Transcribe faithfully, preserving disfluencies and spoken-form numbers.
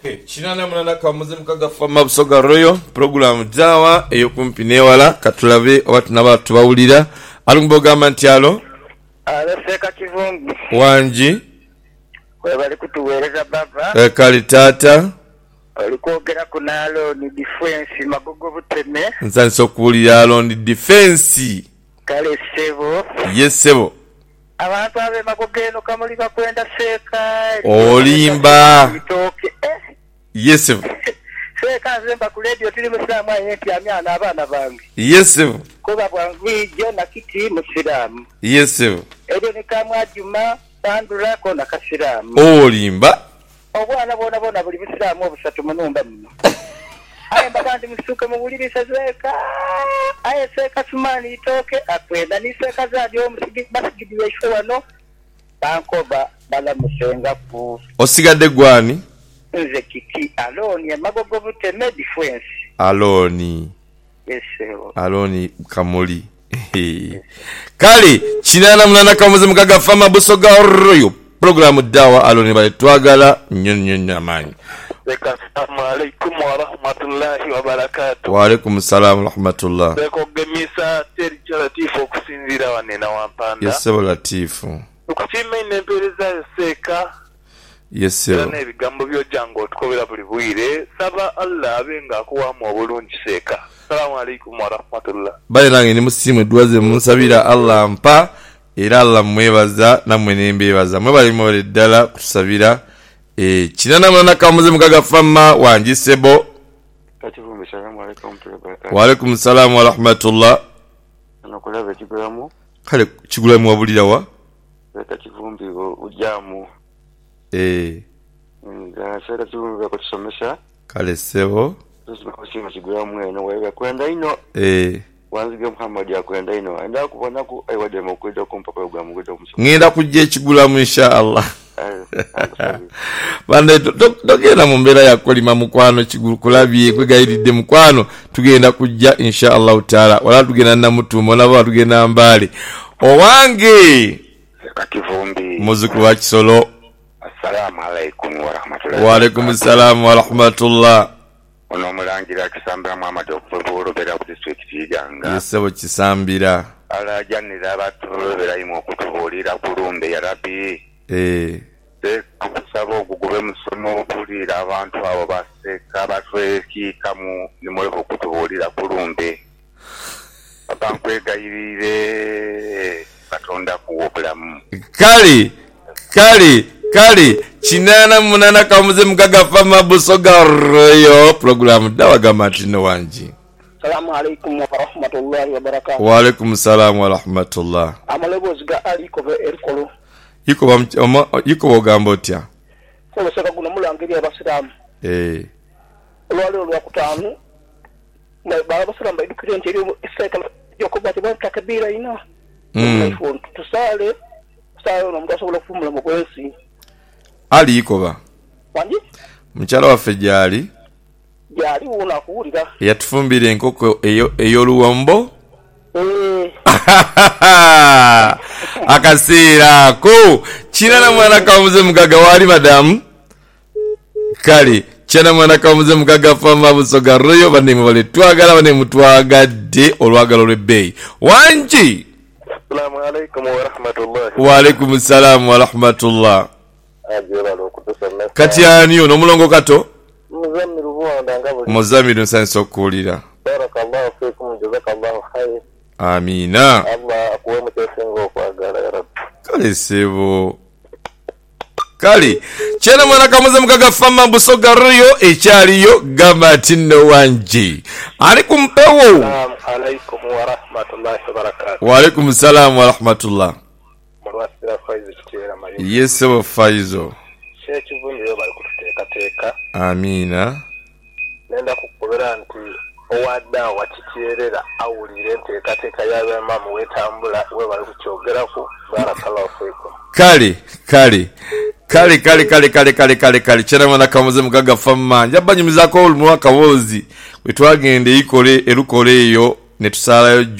Chinana mwana kamuze mukaga fama busoga royo program dawa eyo kumpi newala katulabe watu nabatu bawulira alumboga mantialo aleseka kivumbi wanji we bali kutuwereza baba e kali tata alikwogera kunalo ni defense magogo buteme nsanso kuulira alo ni defense kale sebo yes sebo abantu abe magogeno kamuli bakwenda seka olimba itoke eh yes sebo seka zemba ku radio tuli musiramu ayeti amyana abana bangi yes sebo kuba bwangi jona kiti musiramu yes sebo ebe ne kamwa juma bandura ko na kasiramu olimba obwana bona bona buli musiramu obusatu munumba muno aye bagandi musuka mubulirisa zweka aye seka sumani itoke akwenda ni seka zadio musigi basigidi yesho wano bankoba bala musenga ku osigadde gwani nze kiki aloni amagogo buteme defense aloni yes aloni kamuli kali chinana mnana kamuze mukaga fama busoga royo programu dawa aloni bale twagala nyonyo nyamanyi. Assalamu alaikum wa rahmatullahi wa barakatuh. Wa alaikum salam wa rahmatullah. Beko gemisa teri latifu kusinzira wanena wampanda. Yes sebo latifu. Ukachima inempereza seka. Yes sebo. Yana ebigambo byo jango tukobera buli bwire saba Allah abenga akuwamu obulungi seka. Assalamu alaikum wa rahmatullah. Bale nange ni musimu duwaze munsabira Allah mpa era Allah mwebaza namwe nembebaza mwebali mwole ddala kutusabira. E chinana mwana kamuze mukaga fama wanji sebo kachivumbi salamu alaikum wa alaikum salam wa rahmatullah anakulaba kigulamu kale kigulamu wabulira wa kachivumbi ujamu eh nga sera kivumbi bakotusomesa kale sebo tusibakoshima kigulamu eno wewe kwenda ino eh wanzige Muhammad yakwenda ino anda kubona ku aiwade mukwenda kumpaka ugamu kwenda kumusoma ngenda kujje kigulamu insha Allah bande togenda mu mbera ya kolima mukwano kigulu kulabye kwegayiridde mukwano tugenda kujja insha Allah taala wala tugenda na mutumo nabo tugenda mbali owange kakivumbi muzuku wa kisolo. Assalamu alaikum wa rahmatullahi wa alaikum salam wa rahmatullah. ono mulangira kisambira Muhammad okubolo bera ku district yiganga yesebo kisambira ala janira abatu bera imo okutubulira bulumbe ya rabbi eh kusaba okugube musomo okulira abantu abo baseka batwekikamu nimwe okutubulira bulumbe abankwegayirire batonda kuwobulamu kali kali kali chinana munana kamuze mukaga fama busoga royo program dawa gamatino wanji. Assalamu alaikum wa rahmatullahi wa barakatuh. Wa alaikum salam wa rahmatullah. Amalebozi ga aliko be erkolo yiko bam yiko bogambotya ko saka guno mulangiri abasilamu eh olwalo lwa kutanu na baba basalamu baidukire nteri isaka yoko bati bakakabira ina mm tusale sayo no mutasobola kufumula mu kwensi ali yikoba wanji mchala wa fejali yali una kuulira yatufumbire enkoko eyo eyoluwombo eh akasira ko chinana mwana kamuze mugaga wali madamu kali chana mwana kamuze mugaga fama busoga royo bane mubale twagala bane mutwagadde olwagalo lwebbeyi wanji. Assalamu alaikum wa rahmatullah. Wa alaikum salam wa rahmatullah. Ajira lokutusomesa kati aniyo nomulongo kato muzamiru buwanda ngabo muzamiru nsanso okulira. Barakallahu fikum jazakallahu khair. Amina. Allah akuwe mutesengo okwagala ya rabbi. Kale sebo kali chena mwana kamuze mukaga fama busoga royo ekyaliyo gamba tinno wanji ali kumpewo. Assalamu alaikum wa rahmatullahi wa barakatuh. Wa alaikum salam wa rahmatullah. Mwasira faizo kitera mayo Yes sebo faizo shekivundi yo bali kuteka teka. Amina. Nenda kukubera nti owadda wakikierera awulire nteka teka yabe mamu wetambula we bali kukyogeraku barakallahu fikum. Kali kali kali kali kali kali kali kali kali chena mwana kamuze mukaga fama njabanyumiza ko olumwa kawozi wetwagende ikole erukole eyo netusalayo